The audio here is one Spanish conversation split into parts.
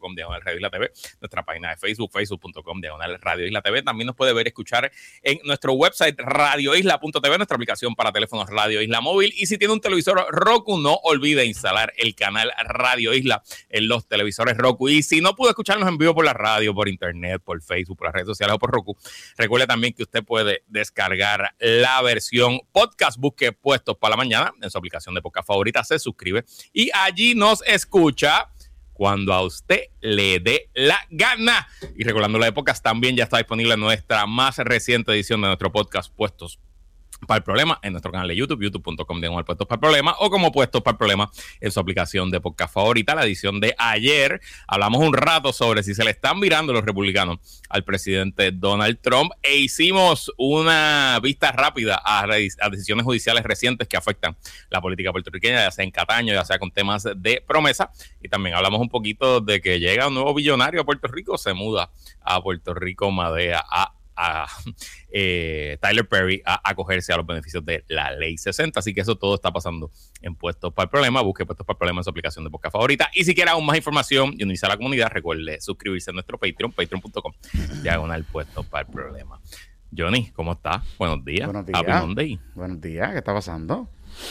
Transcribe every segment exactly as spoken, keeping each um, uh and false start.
com diagonal Radio Isla T V, nuestra página de Facebook, facebook punto com diagonal Radio Isla T V. También nos puede ver y escuchar en nuestro website radio isla punto t v, nuestra aplicación para teléfonos Radio Isla Móvil. Y si tiene un televisor Roku, no olvide instalar el canal Radio Isla en los televisores Roku. Y si no pudo escucharnos en vivo por la radio, por internet, por Facebook, por las redes sociales o por Roku, recuerde también que usted puede descargar la versión podcast. Busque Puestos para la Mañana en su aplicación de podcast favorita, se suscribe y allí nos escucha cuando a usted le dé la gana. Y recordando la época, también ya está disponible nuestra más reciente edición de nuestro podcast Puestos para el Problema en nuestro canal de YouTube, youtube punto com diagonal Puestos para el Problema, o como Puestos para el Problema en su aplicación de podcast favorita. La edición de ayer hablamos un rato sobre si se le están mirando los republicanos al presidente Donald Trump e hicimos una vista rápida a, a decisiones judiciales recientes que afectan la política puertorriqueña, ya sea en Cataño, ya sea con temas de promesa, y también hablamos un poquito de que llega un nuevo billonario a Puerto Rico, se muda a Puerto Rico, Madea, a a eh, Tyler Perry a acogerse a los beneficios de la ley sesenta. Así que eso todo está pasando en Puestos para el Problema. Busque Puestos para el Problema en su aplicación de podcast favorita. Y si quiere aún más información y unirse a la comunidad, recuerde suscribirse a nuestro Patreon, patreon punto com diagonal Puestos para el Problema. Johnny, ¿cómo estás? Buenos días. Buenos días. Happy Monday. Buenos días. ¿Qué está pasando?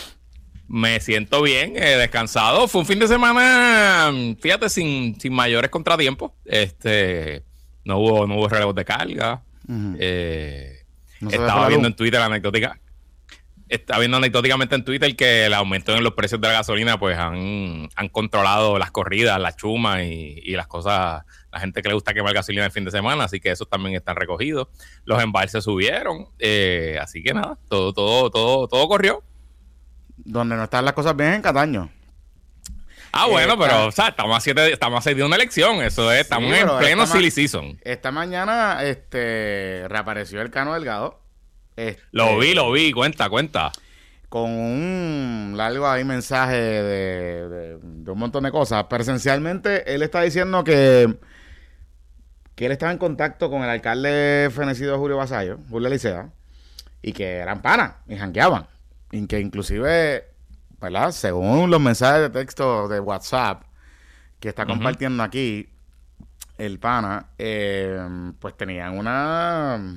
Me siento bien, eh, descansado. Fue un fin de semana, fíjate, sin, sin mayores contratiempos. Este, no hubo, no hubo relevos de carga. Uh-huh. eh, no estaba viendo en Twitter la anecdótica estaba viendo anecdóticamente en Twitter que el aumento en los precios de la gasolina pues han, han controlado las corridas, las chumas y, y las cosas, la gente que le gusta quemar gasolina el fin de semana, así que esos también están recogidos. Los embalses subieron, eh, así que nada, todo, todo, todo, todo corrió. Donde no están las cosas bien en Cataño. Ah, bueno, eh, pero o sea, estamos a siete, estamos a seis de una elección, eso es, estamos sí, en pleno silly season. Esta mañana este reapareció el Cano Delgado. Este, lo vi, lo vi, cuenta, cuenta. Con un largo ahí mensaje de, de, de un montón de cosas. Pero esencialmente él está diciendo que, que él estaba en contacto con el alcalde fenecido Julio Basayo, Julio Licea, y que eran panas y jangueaban. Y que inclusive, ¿verdad? Según los mensajes de texto de WhatsApp que está uh-huh. compartiendo aquí el pana, eh, pues tenían una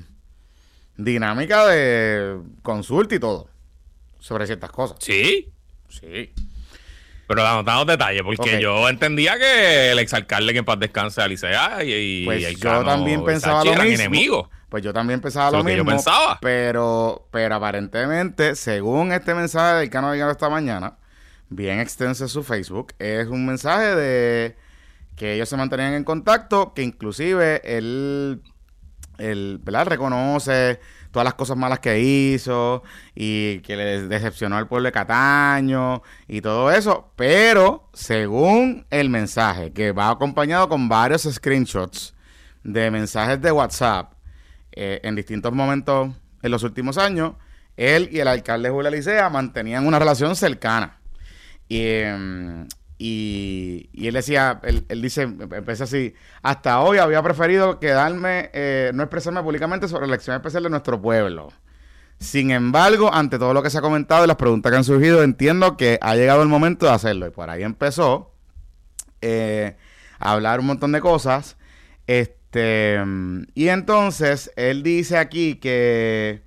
dinámica de consulta y todo sobre ciertas cosas. ¿Sí? Sí. Pero danos, danos detalles, porque okay. yo entendía que el exalcalde que en paz descanse a Licea y, y, pues y el yo Cano también pensaba lo mismo. Enemigos. Pues yo también pensaba lo, lo mismo, yo pensaba. Pero, pero aparentemente, según este mensaje del Cano Delgado esta mañana, bien extenso en su Facebook, es un mensaje de que ellos se mantenían en contacto, que inclusive él, él ¿verdad? reconoce todas las cosas malas que hizo y que le decepcionó al pueblo de Cataño y todo eso, pero según el mensaje, que va acompañado con varios screenshots de mensajes de WhatsApp, Eh, en distintos momentos en los últimos años, él y el alcalde Julio Licea mantenían una relación cercana. Y, eh, y, y él decía, él, él dice, empieza así, hasta hoy había preferido quedarme, eh, no expresarme públicamente sobre la elección especial de nuestro pueblo. Sin embargo, ante todo lo que se ha comentado y las preguntas que han surgido, entiendo que ha llegado el momento de hacerlo. Y por ahí empezó eh, a hablar un montón de cosas. Este, Este, y entonces él dice aquí que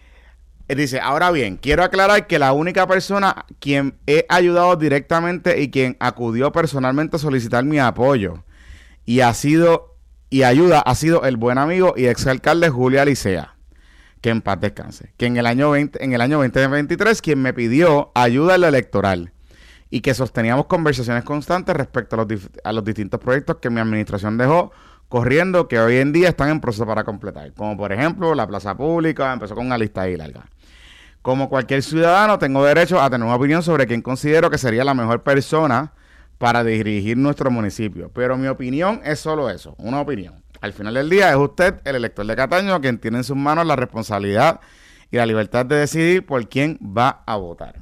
él dice, ahora bien, quiero aclarar que la única persona quien he ayudado directamente y quien acudió personalmente a solicitar mi apoyo y ha sido y ayuda ha sido el buen amigo y exalcalde Julio Licea, que en paz descanse, que en el año veinte, en el año veinte veintitrés quien me pidió ayuda en lo electoral y que sosteníamos conversaciones constantes respecto a los, dif- a los distintos proyectos que mi administración dejó corriendo, que hoy en día están en proceso para completar. Como por ejemplo, la plaza pública, empezó con una lista ahí larga. Como cualquier ciudadano, tengo derecho a tener una opinión sobre quién considero que sería la mejor persona para dirigir nuestro municipio. Pero mi opinión es solo eso, una opinión. Al final del día es usted, el elector de Cataño, quien tiene en sus manos la responsabilidad y la libertad de decidir por quién va a votar.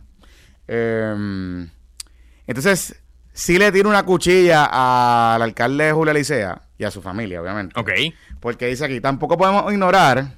Eh, entonces, sí le tiro una cuchilla al alcalde Julio Licea y a su familia, obviamente. Ok. Porque dice aquí, tampoco podemos ignorar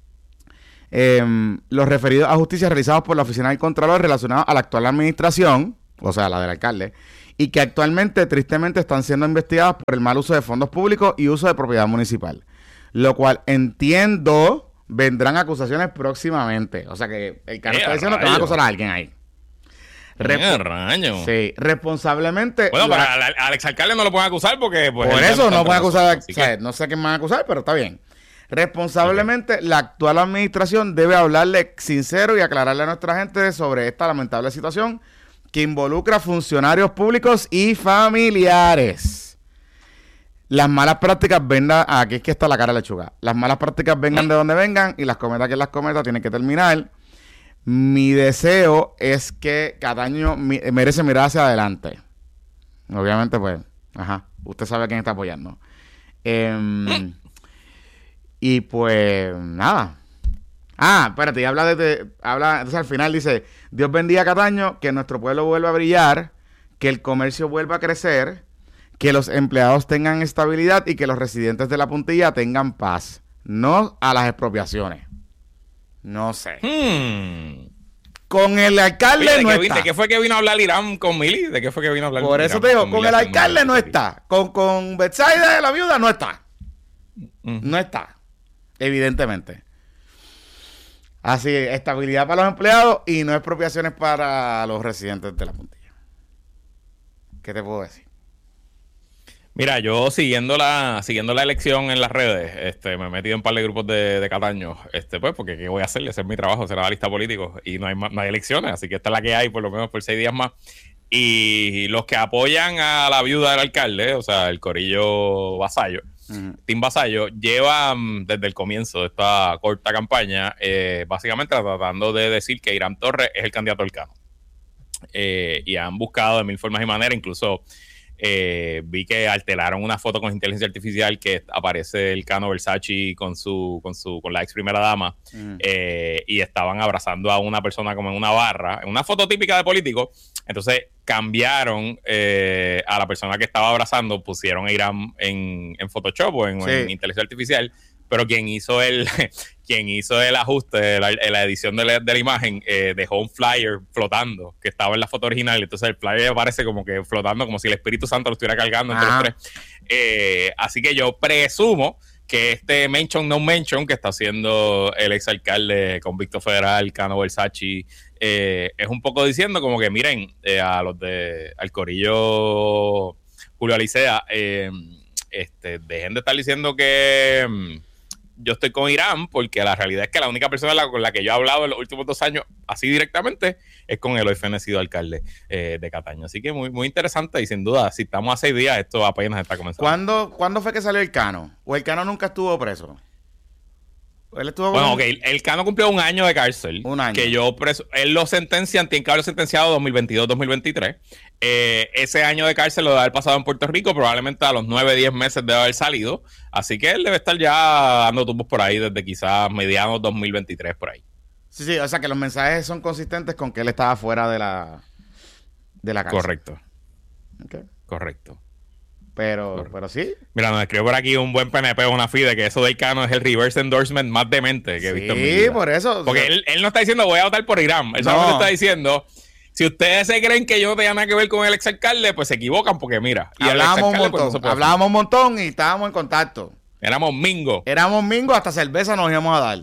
eh, los referidos a justicia realizados por la Oficina del Contralor relacionados a la actual administración, o sea, la del alcalde, y que actualmente, tristemente, están siendo investigadas por el mal uso de fondos públicos y uso de propiedad municipal. Lo cual entiendo vendrán acusaciones próximamente. O sea que el Cano está diciendo que van a acusar a alguien ahí. Respo- raño. Sí, responsablemente. Bueno, la... pero al, al exalcalde no lo pueden acusar porque. Pues, por eso no pueden acusar. Así o sea, que... no sé quién van a acusar, pero está bien. Responsablemente, okay. La actual administración debe hablarle sincero y aclararle a nuestra gente sobre esta lamentable situación que involucra funcionarios públicos y familiares. Las malas prácticas vengan, aquí es que está la cara de lechuga. Las malas prácticas vengan de donde vengan y las cometas que las cometas tienen que terminar. Mi deseo es que Cataño mi, merece mirar hacia adelante. Obviamente, pues, ajá, usted sabe a quién está apoyando. Eh, y pues, nada. Ah, espérate, y habla de, habla, entonces al final dice, Dios bendiga a Cataño, que nuestro pueblo vuelva a brillar, que el comercio vuelva a crecer, que los empleados tengan estabilidad y que los residentes de la Puntilla tengan paz. No a las expropiaciones. No sé. Hmm. Con el alcalde Oye, ¿de no qué, está. ¿De qué fue que vino a hablar Irán con Mili? ¿De qué fue que vino a hablar Por Irán eso te digo, con, con el alcalde Mili? no está. Con, con Betsaida de la viuda no está. Uh-huh. No está. Evidentemente. Así, estabilidad para los empleados y no expropiaciones para los residentes de la Puntilla. ¿Qué te puedo decir? Mira, yo siguiendo la siguiendo la elección en las redes, este, me he metido en un par de grupos de, de Cataño, este, pues, porque ¿qué voy a hacer? Ese es mi trabajo, ser analista político, y no hay, no hay elecciones, así que esta es la que hay, por lo menos por seis días más. Y los que apoyan a la viuda del alcalde, o sea, el corillo Vasallo, uh-huh. Team Vasallo, llevan desde el comienzo de esta corta campaña, eh, básicamente tratando de decir que Irán Torres es el candidato del Cano. Eh, y han buscado de mil formas y maneras, incluso... Eh, vi que alteraron una foto con inteligencia artificial que aparece el Cano Versace con su con su con la ex primera dama mm. eh, y estaban abrazando a una persona como en una barra, en una foto típica de político. Entonces cambiaron eh, a la persona que estaba abrazando, pusieron a Irán en, en Photoshop o en, sí. en inteligencia artificial, pero quien hizo el quien hizo el ajuste, la, la edición de la, de la imagen, eh, dejó un flyer flotando que estaba en la foto original. Entonces el flyer aparece como que flotando, como si el Espíritu Santo lo estuviera cargando entre los tres. Eh, así que yo presumo que este mention no mention que está haciendo el exalcalde convicto federal, Cano Versace, eh, es un poco diciendo como que miren, eh, a los de al corillo Julio Alicea, eh, este, dejen de estar diciendo que yo estoy con Irán, porque la realidad es que la única persona la, con la que yo he hablado en los últimos dos años, así directamente, es con el hoy fenecido alcalde eh, de Cataño. Así que muy, muy interesante y sin duda, si estamos a seis días, esto apenas está comenzando. ¿Cuándo, ¿cuándo fue que salió el Cano? ¿O el Cano nunca estuvo preso? Él estuvo bueno, ok, el, el Cano cumplió un año de cárcel. Un año. Que yo preso, él lo sentencian, tiene que haberlo sentenciado dos mil veintidós dos mil veintitrés. Eh, ese año de cárcel lo debe haber pasado en Puerto Rico, probablemente a los nueve diez meses debe haber salido. Así que él debe estar ya dando tumbos por ahí desde quizás mediados dos mil veintitrés por ahí. Sí, sí, o sea que los mensajes son consistentes con que él estaba fuera de la, de la cárcel. Correcto. Okay. Correcto. Pero, Correcto. pero sí. Mira, nos escribió por aquí un buen P N P o una FIDE que eso del Cano es el reverse endorsement más demente que he sí, visto en mi vida. Sí, por eso. Porque o sea, él, él no está diciendo voy a votar por Irán. Él no. solamente está diciendo, si ustedes se creen que yo no tenga nada que ver con el exalcalde, pues se equivocan porque mira. Y hablábamos un montón. Pues no hablábamos un montón y estábamos en contacto. Éramos mingos. Éramos mingos, hasta cerveza nos íbamos a dar.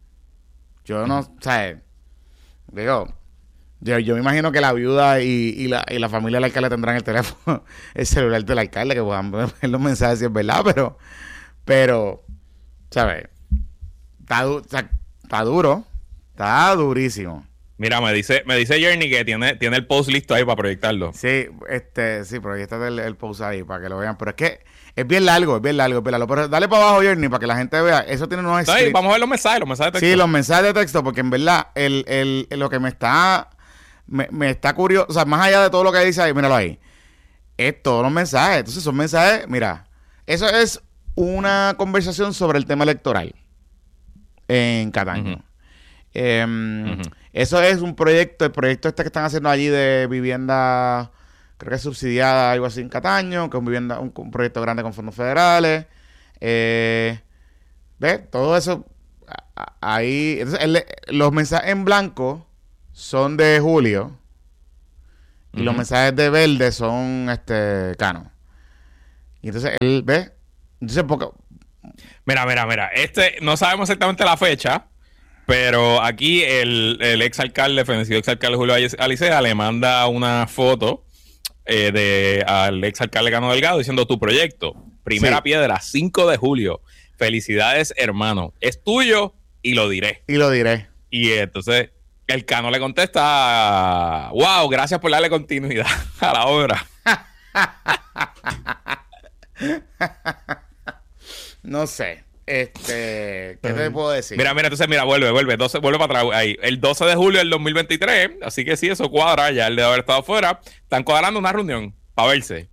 Yo no, o sea, digo... Yo, yo me imagino que la viuda y, y, la, y la familia del alcalde tendrán el teléfono, el celular del alcalde, que puedan ver los mensajes si es verdad, pero, pero, ¿sabes? Está, o sea, está duro, está durísimo. Mira, me dice, me dice Journey que tiene, tiene el post listo ahí para proyectarlo. Sí, este, sí, proyectate el, el post ahí para que lo vean, pero es que es bien largo, es bien largo, es bien largo. Pero dale para abajo, Journey, para que la gente vea. Eso tiene unos scripts. Sí, vamos a ver los mensajes, los mensajes de texto. Sí, los mensajes de texto, porque en verdad, el, el, el, lo que me está... Me, me está curioso, o sea, más allá de todo lo que dice ahí, míralo ahí, es todos los mensajes. Entonces son mensajes, mira, eso es una conversación sobre el tema electoral en Cataño. Uh-huh. Eh, uh-huh. Eso es un proyecto, el proyecto este que están haciendo allí de vivienda, creo que es subsidiada, algo así en Cataño, que es un, vivienda, un, un proyecto grande con fondos federales. Eh, ¿Ves? Todo eso ahí. Entonces, el, los mensajes en blanco son de Julio Y uh-huh. los mensajes de verde son este Cano. Y entonces él ve. Entonces, porque... Mira, mira, mira. Este, no sabemos exactamente la fecha, pero aquí el, el ex alcalde, fenecido ex alcalde Julio Alicea, le manda una foto eh, de al ex alcalde Cano Delgado diciendo: tu proyecto, primera sí. piedra, cinco de julio. Felicidades, hermano. Es tuyo y lo diré. Y lo diré. Y entonces el Cano le contesta: wow, gracias por darle continuidad a la obra. No sé. Este, ¿qué te puedo decir? Mira, mira, entonces, mira, vuelve, vuelve, doce, vuelve para atrás ahí. El doce de julio del dos mil veintitrés, así que sí, eso cuadra, ya él debe haber estado afuera. Están cuadrando una reunión para verse.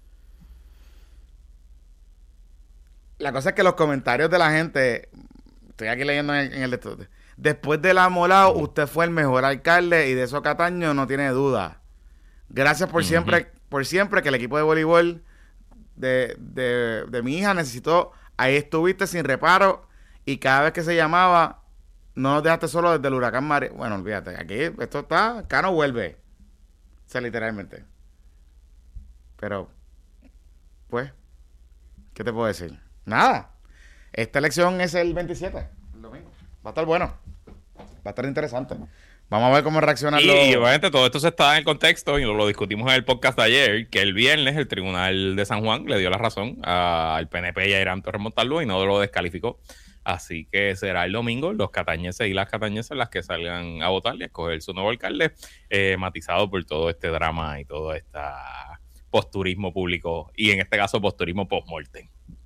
La cosa es que los comentarios de la gente, estoy aquí leyendo en el, en el de después del amolado, uh-huh. usted fue el mejor alcalde y de eso Cataño no tiene duda. Gracias por uh-huh. siempre, por siempre que el equipo de voleibol de, de, de mi hija necesitó. Ahí estuviste sin reparo y cada vez que se llamaba no nos dejaste solo desde el huracán María. Bueno, olvídate, aquí esto está, Cano vuelve. O sea, literalmente. Pero, pues, ¿qué te puedo decir? Nada. Esta elección es el veintisiete, el domingo. Va a estar bueno. Va a estar interesante. Vamos a ver cómo reaccionan y, los... Y obviamente todo esto se está en el contexto, y lo, lo discutimos en el podcast de ayer, que el viernes el Tribunal de San Juan le dio la razón al P N P y a Irán Torres Montalvo y no lo descalificó. Así que será el domingo los catañeses y las catañesas las que salgan a votar y a escoger su nuevo alcalde, eh, matizado por todo este drama y todo este posturismo público, y en este caso posturismo post-mortem.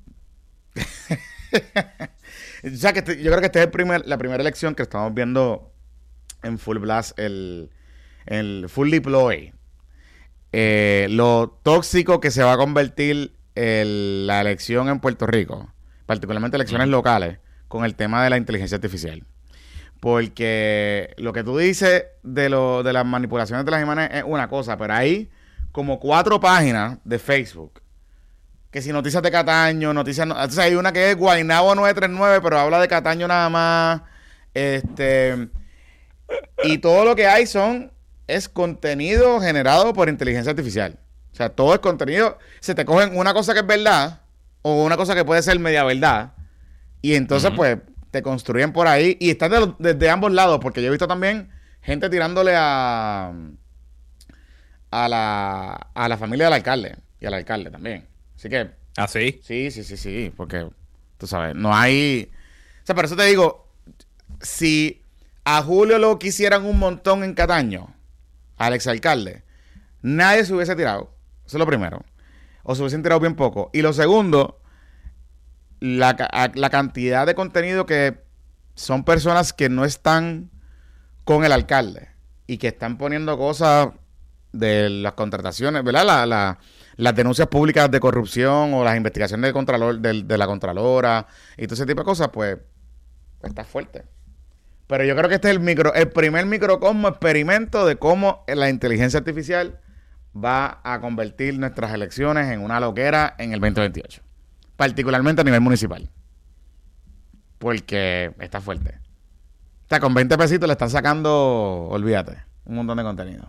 O sea, que este, yo creo que esta es el primer, la primera elección que estamos viendo en full blast, el, el full deploy. Eh, lo tóxico que se va a convertir el, la elección en Puerto Rico, particularmente elecciones mm. locales, con el tema de la inteligencia artificial. Porque lo que tú dices de, lo, de las manipulaciones de las imágenes es una cosa, pero hay como cuatro páginas de Facebook que si noticias de Cataño, noticias... Entonces hay una que es Guaynabo nueve tres nueve, pero habla de Cataño nada más. Este... Y todo lo que hay son... Es contenido generado por inteligencia artificial. O sea, todo es contenido... Se te cogen una cosa que es verdad o una cosa que puede ser media verdad. Y entonces, uh-huh. pues, te construyen por ahí. Y están de los, desde ambos lados. Porque yo he visto también gente tirándole a... A la... A la familia del alcalde. Y al alcalde también. Así que... ¿Ah, sí? Sí, sí, sí, sí. Porque, tú sabes, no hay... O sea, por eso te digo, si a Julio lo quisieran un montón en Cataño, al exalcalde, nadie se hubiese tirado. Eso es lo primero. O se hubiesen tirado bien poco. Y lo segundo, la, la cantidad de contenido que son personas que no están con el alcalde y que están poniendo cosas de las contrataciones, ¿verdad? La... la las denuncias públicas de corrupción o las investigaciones del contralor, de, de la Contralora y todo ese tipo de cosas, pues, pues está fuerte. Pero yo creo que este es el micro, el primer microcosmo experimento de cómo la inteligencia artificial va a convertir nuestras elecciones en una loquera en el veinte veintiocho. Particularmente a nivel municipal. Porque está fuerte. O sea, con veinte pesitos le están sacando, olvídate, un montón de contenido.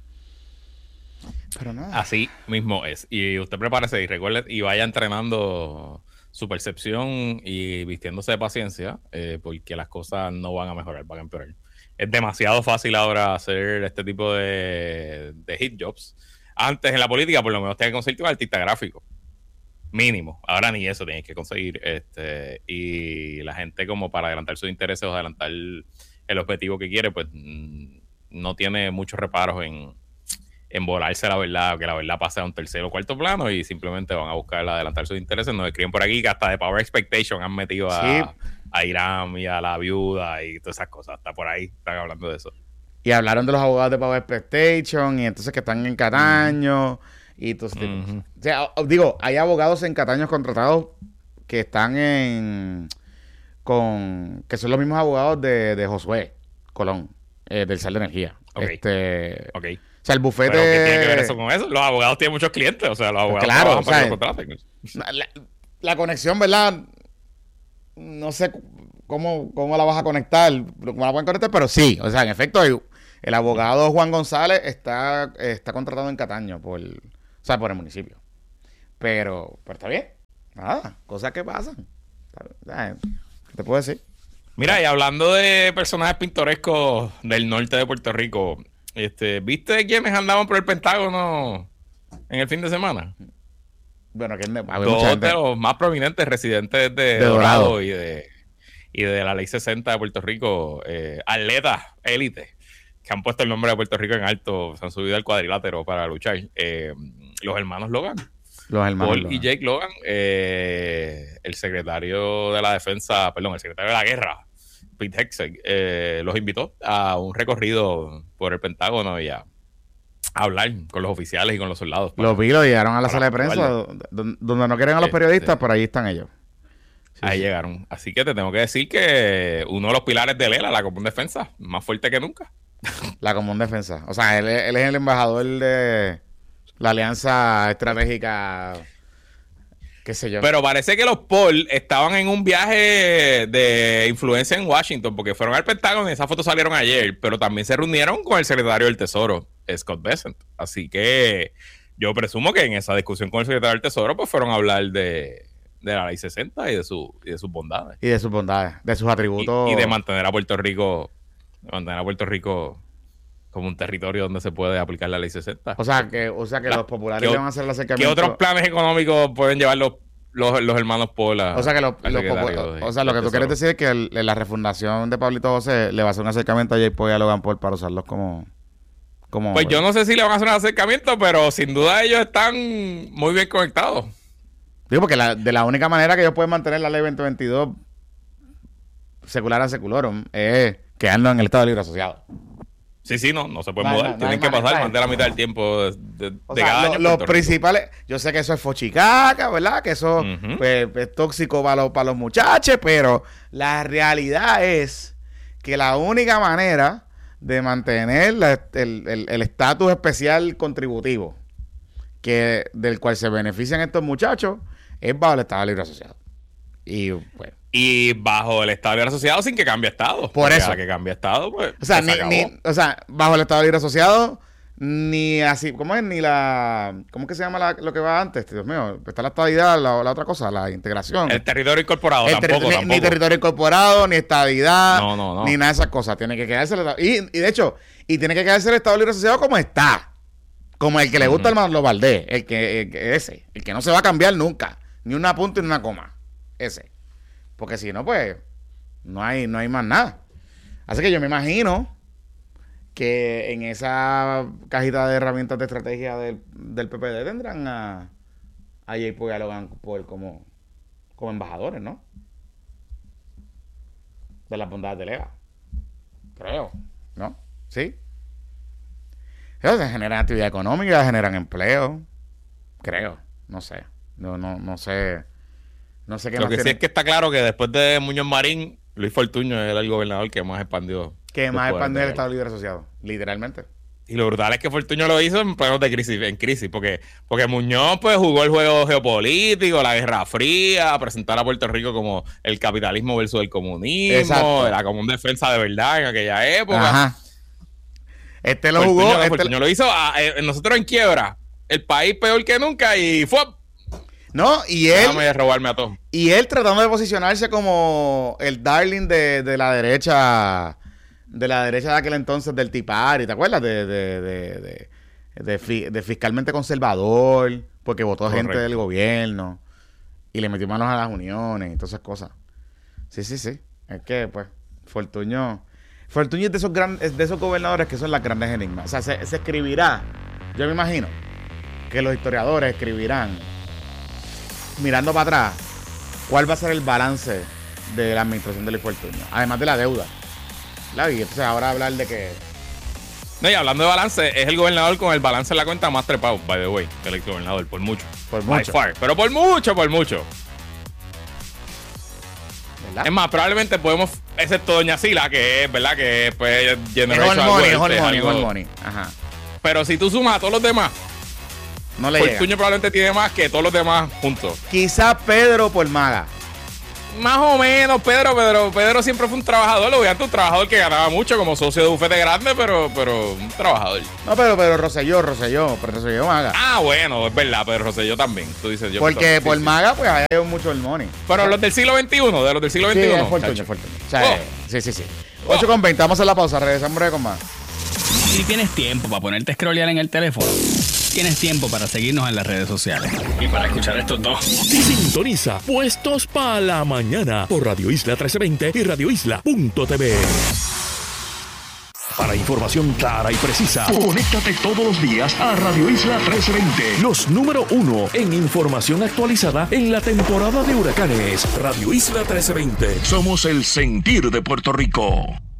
Pero nada. Así mismo es. Y usted prepárese y recuerde y vaya entrenando su percepción y vistiéndose de paciencia, eh, porque las cosas no van a mejorar, van a empeorar. Es demasiado fácil ahora hacer este tipo de, de hit jobs. Antes en la política por lo menos tenía que conseguir un artista gráfico. Mínimo. Ahora ni eso tienes que conseguir. Este, y la gente, como para adelantar sus intereses o adelantar el, el objetivo que quiere, pues no tiene muchos reparos en en volarse la verdad, que la verdad pase a un tercer o cuarto plano y simplemente van a buscar adelantar sus intereses. Nos escriben por aquí que hasta de Power Expectation han metido a, sí. a Irán y a la viuda y todas esas cosas. Hasta por ahí están hablando de eso. Y hablaron de los abogados de Power Expectation y entonces que están en Cataño. Uh-huh. Y entonces, uh-huh. o sea, digo, hay abogados en Cataño contratados que están en... con que son los mismos abogados de, de Josué Colón, eh, del Sal de Energía. Ok. Este, ok. O sea, el bufete... ¿Pero qué tiene que ver eso con eso? Los abogados tienen muchos clientes. O sea, los abogados claro, trabajan o sea, para que los contraten. La, la conexión, ¿verdad? No sé cómo, cómo la vas a conectar, cómo la pueden conectar, pero sí. O sea, en efecto, hay, El abogado Juan González está, está contratado en Cataño, por, o sea, por el municipio. Pero, pero está bien. Nada, cosas que pasan. ¿Qué te puedo decir? Mira, y hablando de personajes pintorescos del norte de Puerto Rico, este, ¿viste quiénes andaban por el Pentágono en el fin de semana? Bueno, que dos de los más prominentes residentes de, de Dorado, Dorado y de y de la Ley sesenta de Puerto Rico, eh, atletas élite, que han puesto el nombre de Puerto Rico en alto, se han subido al cuadrilátero para luchar. Eh, los hermanos Logan. Los hermanos Paul Logan. y Jake Logan, eh, el secretario de la defensa, perdón, el secretario de la guerra, Pete Hegseth, eh, los invitó a un recorrido por el Pentágono y a hablar con los oficiales y con los soldados. Para, los vi, lo llegaron a la sala de prensa, donde, donde no quieren a los periodistas, este, por ahí están ellos. Sí, ahí sí. llegaron. Así que te tengo que decir que uno de los pilares de Lela, la Común Defensa, más fuerte que nunca. La Común Defensa. O sea, él, él es el embajador de la Alianza Estratégica, qué sé yo. Pero parece que los Paul estaban en un viaje de influencia en Washington, porque fueron al Pentágono y esas fotos salieron ayer, pero también se reunieron con el secretario del Tesoro, Scott Bessent. Así que yo presumo que en esa discusión con el secretario del Tesoro, pues fueron a hablar de... de la Ley sesenta y de, su, y de sus bondades. Y de sus bondades, de sus atributos. Y, y de mantener a Puerto Rico, de mantener a Puerto Rico como un territorio donde se puede aplicar la Ley sesenta. O sea, que, o sea que la, los populares le van a hacer el acercamiento. ¿Qué otros planes económicos pueden llevar los, los, los hermanos Pola? O sea, que, lo, los popu- o sea, lo que tú quieres decir es que el, la refundación de Pablito José le va a hacer un acercamiento a Jay Paul y a Logan Paul para usarlos como... como pues yo no sé si le van a hacer un acercamiento, pero sin duda ellos están muy bien conectados. Digo, porque la, de la única manera que ellos pueden mantener la ley veinte veintidós secular a seculorum es quedando en el estado de libre asociado. Sí, sí, no, no se pueden no, mudar. No, Tienen no que no, pasar no, más de la mitad del tiempo de, de, de sea, cada lo, año. Los principales, yo sé que eso es fochicaca, ¿verdad? Que eso uh-huh. pues, es tóxico para los, para los muchachos, pero la realidad es que la única manera de mantener el estatus especial contributivo que del cual se benefician estos muchachos es bajo el estado de libre asociado. Y pues y bajo el estado de libre asociado sin que cambie estado. Por eso. que cambie estado, pues. O sea, ni, ni, o sea, bajo el estado de libre asociado, ni así, ¿cómo es? Ni la, ¿cómo es que se llama la, lo que va antes? Dios mío, está la estadidad, la, la otra cosa, la integración. El territorio incorporado, el tampoco, ter- tampoco. Ni, ni territorio incorporado, ni estadidad, no, no, no. ni nada de esas cosas. Tiene que quedarse el estado. Y, y de hecho, y tiene que quedarse el estado de libre asociado como está. Como el que le gusta uh-huh. el Manolo Valdés, el que, el que ese, el que no se va a cambiar nunca, ni una punta ni una coma, ese. Porque si no, pues, no hay, no hay más nada. Así que yo me imagino que en esa cajita de herramientas de estrategia del, del P P D tendrán a, a Jay Paul y a Logan Paul como, como embajadores, ¿no? De las bondades de Lega. Creo, ¿no? ¿Sí? Eso se generan actividad económica, generan empleo. Creo, no sé. No, no, no sé. No sé qué Lo más que tiene. sí es que está claro que después de Muñoz Marín, Luis Fortuño era el gobernador que más expandió. Que más expandió el Estado Libre Asociado, literalmente. Y lo brutal es que Fortuño lo hizo en planos de crisis, en crisis, porque, porque Muñoz pues jugó el juego geopolítico, la Guerra Fría, a presentar a Puerto Rico como el capitalismo versus el comunismo, Exacto. la común defensa de verdad en aquella época. Ajá. Este lo Fortuño, jugó. No, este Fortuño lo hizo a, a, nosotros en quiebra, el país peor que nunca y fue. No, y él. Déjame robarme a todos. Y él tratando de posicionarse como el darling de, de la derecha. De la derecha de aquel entonces del Tea Party, ¿te acuerdas? De, de, de, de, de, fi, de fiscalmente conservador, porque votó Correcto. gente del gobierno y le metió manos a las uniones y todas esas cosas. Sí, sí, sí. Es que, pues, Fortuño. Fortuño es de esos grandes, de esos gobernadores que son las grandes enigmas. O sea, se, se escribirá, yo me imagino, que los historiadores escribirán, mirando para atrás, cuál va a ser el balance de la administración de Luis Fortuño, además de la deuda. La vi, entonces ahora hablar de que... No, y hablando de balance, es el gobernador con el balance en la cuenta más trepado, by the way, que el gobernador, por mucho. Por mucho. By far, pero por mucho, por mucho. ¿Verdad? Es más, probablemente podemos, excepto Doña Sila, que es, ¿verdad? Que es, pues, Generation money, es money, money, money, money. Ajá. Pero si tú sumas a todos los demás, no le Fortuño probablemente tiene más que todos los demás juntos. Quizás Pedro por Maga. Más o menos, Pedro, Pedro, Pedro siempre fue un trabajador, lo veía un trabajador que ganaba mucho como socio de bufete grande, pero, pero un trabajador. No, pero, pero Rosselló, Rosselló, pero Rosselló Maga. Ah, bueno, es verdad, pero Rosselló también. Tú dices, yo Porque sí, por sí. Maga, pues hay mucho el money. Pero los del siglo veintiuno, de los del siglo veintiuno. Sí, es fortuna, es fortuna. O sea, Oh. eh, sí, sí, sí. ocho con veinte, vamos a hacer la pausa, regresamos breve con más. Si tienes tiempo para ponerte a scrollear en el teléfono, tienes tiempo para seguirnos en las redes sociales. Y para escuchar estos dos. Sintoniza Puestos para la Mañana por Radio Isla trece veinte y radio isla punto t v. Para información clara y precisa, conéctate todos los días a Radio Isla trece veinte. Los número uno en información actualizada en la temporada de huracanes. Radio Isla trece veinte. Somos el sentir de Puerto Rico.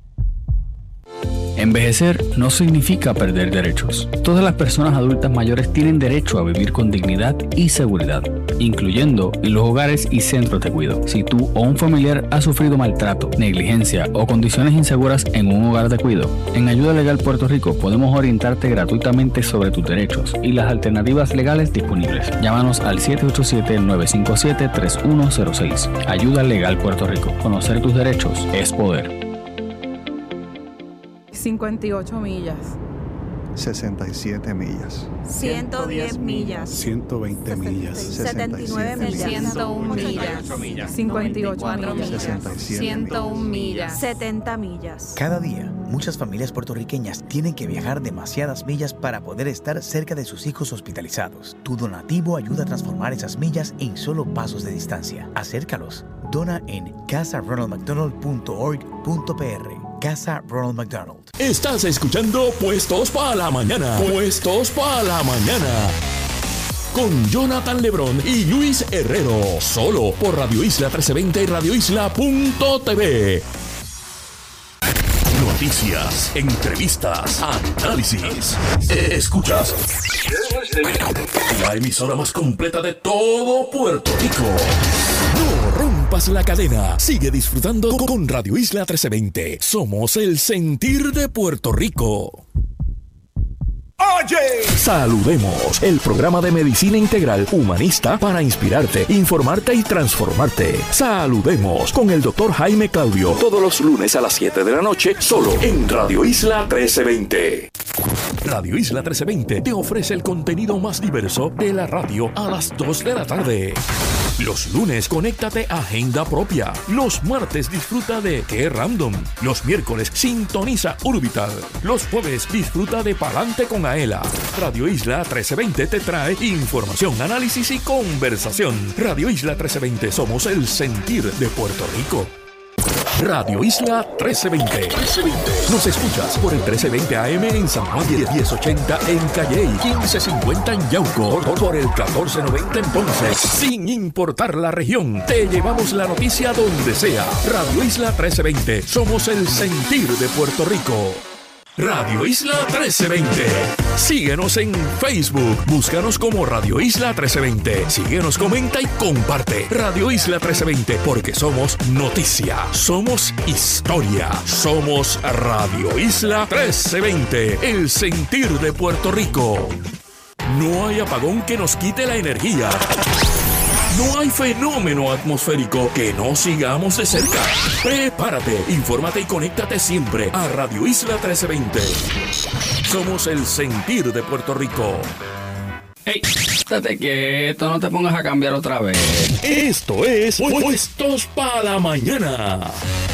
Envejecer no significa perder derechos. Todas las personas adultas mayores tienen derecho a vivir con dignidad y seguridad, incluyendo en los hogares y centros de cuidado. Si tú o un familiar ha sufrido maltrato, negligencia o condiciones inseguras en un hogar de cuidado, en Ayuda Legal Puerto Rico podemos orientarte gratuitamente sobre tus derechos y las alternativas legales disponibles. Llámanos al siete ocho siete, nueve cinco siete, tres uno cero seis. Ayuda Legal Puerto Rico. Conocer tus derechos es poder. cincuenta y ocho millas. sesenta y siete millas. ciento diez millas. ciento veinte millas. setenta y nueve millas. ciento uno millas. cincuenta y ocho millas. sesenta y siete ciento uno millas. setenta millas. Cada día, muchas familias puertorriqueñas tienen que viajar demasiadas millas para poder estar cerca de sus hijos hospitalizados. Tu donativo ayuda a transformar esas millas en solo pasos de distancia. Acércalos. Dona en casa ronald mcdonald punto org punto p r. Casa Ronald McDonald. Estás escuchando Puestos para la Mañana. Puestos para la Mañana. Con Jonathan Lebrón y Luis Herrero. Solo por Radio Isla trece veinte y radio isla punto t v. Noticias, entrevistas, análisis. Escuchas la emisora más completa de todo Puerto Rico. No rompas la cadena. Sigue disfrutando con Radio Isla trece veinte. Somos el sentir de Puerto Rico. Oye, saludemos el programa de medicina integral humanista para inspirarte, informarte y transformarte. Saludemos con el doctor Jaime Claudio todos los lunes a las siete de la noche solo en Radio Isla trece veinte. Radio Isla trece veinte te ofrece el contenido más diverso de la radio a las dos de la tarde. Los lunes, conéctate a Agenda Propia. Los martes, disfruta de Qué Random. Los miércoles, sintoniza Urbital. Los jueves, disfruta de Palante con Aela. Radio Isla trece veinte te trae información, análisis y conversación. Radio Isla trece veinte, somos el sentir de Puerto Rico. Radio Isla trece veinte. Nos escuchas por el trece veinte A M en San Juan, diez ochenta en Calley, quince cincuenta en Yauco, por el catorce noventa en Ponce. Sin importar la región, te llevamos la noticia donde sea. Radio Isla trece veinte, somos el sentir de Puerto Rico. Radio Isla trece veinte. Síguenos en Facebook. Búscanos como Radio Isla trece veinte. Síguenos, comenta y comparte. Radio Isla trece veinte, porque somos noticia, somos historia, somos Radio Isla trece veinte, el sentir de Puerto Rico. No hay apagón que nos quite la energía. No hay fenómeno atmosférico que no sigamos de cerca. Prepárate, infórmate y conéctate siempre a Radio Isla trece veinte. Somos el sentir de Puerto Rico. Hey, estate quieto, no te pongas a cambiar otra vez. Esto es Puestos para la Mañana.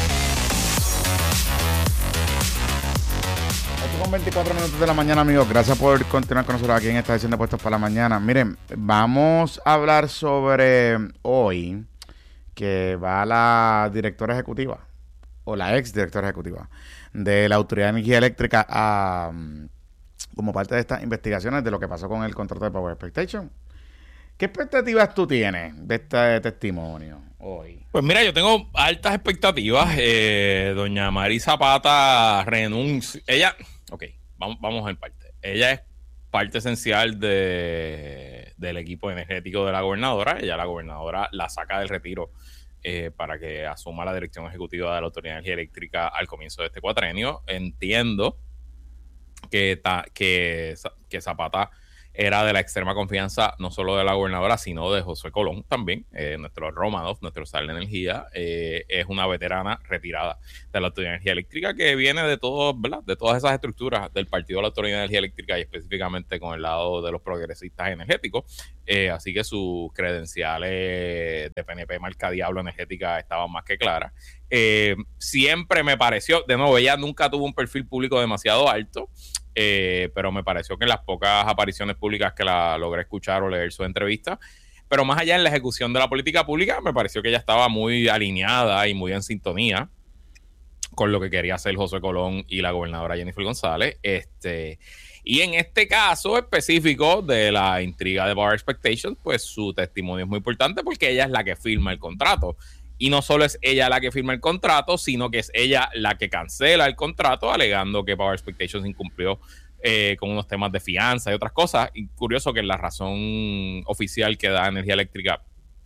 Con veinticuatro minutos de la mañana, amigos. Gracias por continuar con nosotros aquí en esta edición de Puestos para la Mañana. Miren, vamos a hablar sobre hoy que va la directora ejecutiva o la ex directora ejecutiva de la Autoridad de Energía Eléctrica a, como parte de estas investigaciones de lo que pasó con el contrato de Power Expectation. ¿Qué expectativas tú tienes de este testimonio hoy? Pues mira, yo tengo altas expectativas. Eh, doña Mari Zapata renuncia. Ella, ok, vamos, vamos en parte. Ella es parte esencial de, del equipo energético de la gobernadora. Ella, la gobernadora, la saca del retiro eh, para que asuma la dirección ejecutiva de la Autoridad de Energía Eléctrica al comienzo de este cuatrenio. Entiendo que, ta, que, que Zapata era de la extrema confianza no solo de la gobernadora, sino de José Colón también. Eh, nuestro Romanov, nuestro zar de energía, eh, es una veterana retirada de la Autoridad de Energía Eléctrica que viene de todo, ¿verdad? De todas esas estructuras del Partido de la Autoridad de Energía Eléctrica y específicamente con el lado de los progresistas energéticos. Eh, así que sus credenciales de P N P marca diablo energética estaban más que claras. Eh, siempre me pareció, de nuevo, ella nunca tuvo un perfil público demasiado alto. Eh, pero me pareció que en las pocas apariciones públicas que la logré escuchar o leer su entrevista, pero más allá en la ejecución de la política pública, me pareció que ella estaba muy alineada y muy en sintonía con lo que quería hacer José Colón y la gobernadora Jennifer González. Este, y en este caso específico de la intriga de Power Expectations, pues su testimonio es muy importante porque ella es la que firma el contrato. Y no solo es ella la que firma el contrato, sino que es ella la que cancela el contrato, alegando que Power Expectations incumplió eh, con unos temas de fianza y otras cosas. Y curioso que la razón oficial que da Energía Eléctrica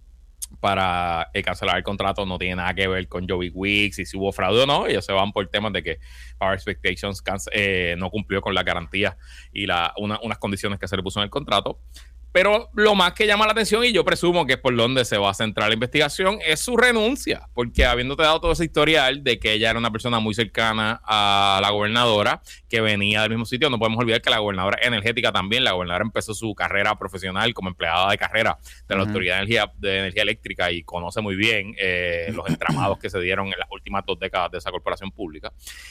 para eh, cancelar el contrato no tiene nada que ver con Joey Wicks y si hubo fraude o no. Ellos se van por temas de que Power Expectations eh, no cumplió con la garantía y la, una, unas condiciones que se le puso en el contrato. Pero lo más que llama la atención, y yo presumo que es por donde se va a centrar la investigación, es su renuncia, porque habiéndote dado todo ese historial de que ella era una persona muy cercana a la gobernadora, que venía del mismo sitio, no podemos olvidar que la gobernadora energética también, la gobernadora empezó su carrera profesional como empleada de carrera de la uh-huh. Autoridad de Energía, de Energía Eléctrica y conoce muy bien eh, los entramados que se dieron en las últimas dos décadas de esa corporación pública.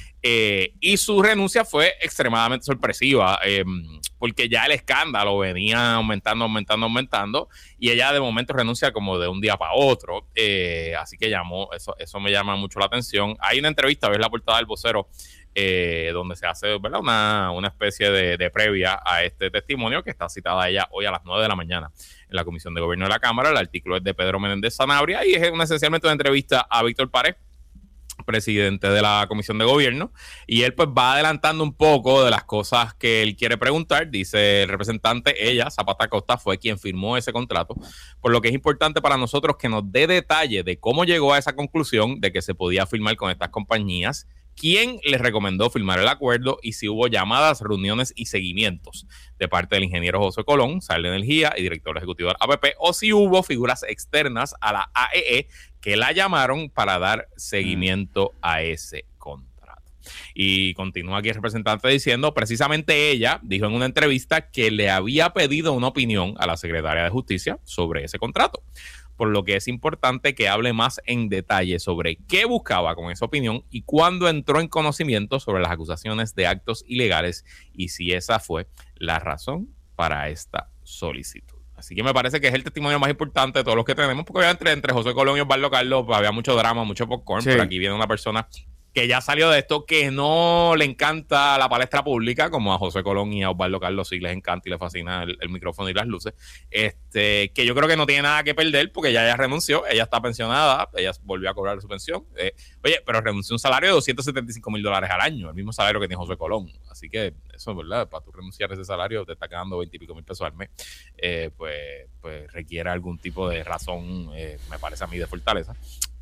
Eh, y su renuncia fue extremadamente sorpresiva, eh, porque ya el escándalo venía aumentando, aumentando, aumentando, y ella de momento renuncia como de un día para otro, eh, así que llamó, eso, eso me llama mucho la atención. Hay una entrevista, ves la portada del vocero, eh, donde se hace, ¿verdad? Una, una especie de, de previa a este testimonio que está citada ella hoy a las nueve de la mañana en la Comisión de Gobierno de la Cámara. El artículo es de Pedro Menéndez Sanabria y es una, esencialmente una entrevista a Víctor Pared, presidente de la Comisión de Gobierno, y él pues va adelantando un poco de las cosas que él quiere preguntar. Dice el representante, ella, Zapata Costa, fue quien firmó ese contrato, por lo que es importante para nosotros que nos dé detalle de cómo llegó a esa conclusión de que se podía firmar con estas compañías, quién les recomendó firmar el acuerdo y si hubo llamadas, reuniones y seguimientos de parte del ingeniero José Colón, zar de Energía y director ejecutivo del A P P, o si hubo figuras externas a la A E E que la llamaron para dar seguimiento a ese contrato. Y continúa aquí el representante diciendo, precisamente ella dijo en una entrevista que le había pedido una opinión a la secretaria de Justicia sobre ese contrato, por lo que es importante que hable más en detalle sobre qué buscaba con esa opinión y cuándo entró en conocimiento sobre las acusaciones de actos ilegales y si esa fue la razón para esta solicitud. Así que me parece que es el testimonio más importante de todos los que tenemos, porque obviamente entre José Colón y Osvaldo Carlos había mucho drama, mucho popcorn, sí. Pero aquí viene una persona que ya salió de esto, que no le encanta la palestra pública, como a José Colón y a Osvaldo Carlos sí les encanta y les fascina el, el micrófono y las luces, este, que yo creo que no tiene nada que perder porque ya ella renunció, ella está pensionada, ella volvió a cobrar su pensión, eh, oye, pero renunció a un salario de doscientos setenta y cinco mil dólares al año, el mismo salario que tiene José Colón, así que eso es verdad, para tú renunciar a ese salario te está quedando veinte y pico mil pesos al mes, eh, pues, pues requiere algún tipo de razón, eh, me parece a mí, de fortaleza.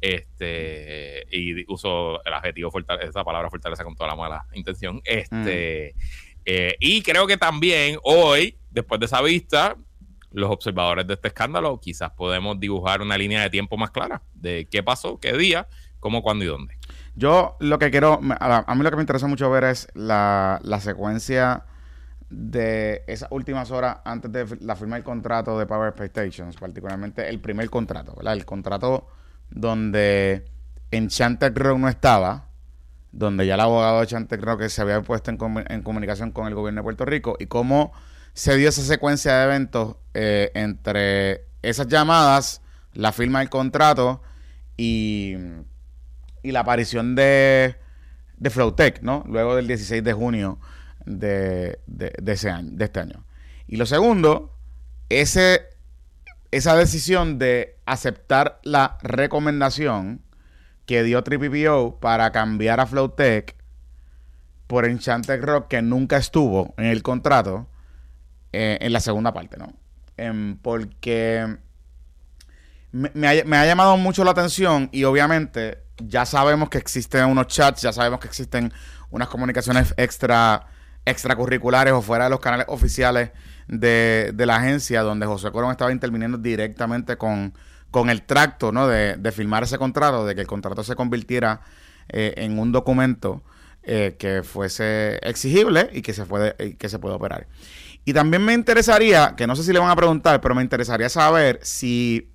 Este, y uso el adjetivo fortaleza, esa palabra fortaleza con toda la mala intención. Este, mm. eh, y creo que también hoy, después de esa vista, los observadores de este escándalo, quizás podemos dibujar una línea de tiempo más clara de qué pasó, qué día, cómo, cuándo y dónde. Yo lo que quiero, a, a mí lo que me interesa mucho ver es la, la secuencia de esas últimas horas antes de la firma del contrato de Power Expectations, particularmente el primer contrato, ¿verdad? El contrato donde Enchanted Rock no estaba, donde ya el abogado de Enchanted Rock se había puesto en, com- en comunicación con el gobierno de Puerto Rico, y cómo se dio esa secuencia de eventos eh, entre esas llamadas, la firma del contrato y, y la aparición de, de Flowtech, ¿no? Luego del dieciséis de junio de, de, de, ese año, de este año. Y lo segundo, ese... esa decisión de aceptar la recomendación que dio Triple P O para cambiar a Flowtech por Enchanted Rock, que nunca estuvo en el contrato, eh, en la segunda parte, ¿no? Eh, porque me, me, ha, me ha llamado mucho la atención, y obviamente ya sabemos que existen unos chats, ya sabemos que existen unas comunicaciones extra extracurriculares o fuera de los canales oficiales de, de la agencia donde José Colón estaba interviniendo directamente con, con el tracto, ¿no? De, de firmar ese contrato, de que el contrato se convirtiera eh, en un documento eh, que fuese exigible y que se puede, y que se puede operar. Y también me interesaría, que no sé si le van a preguntar, pero me interesaría saber si,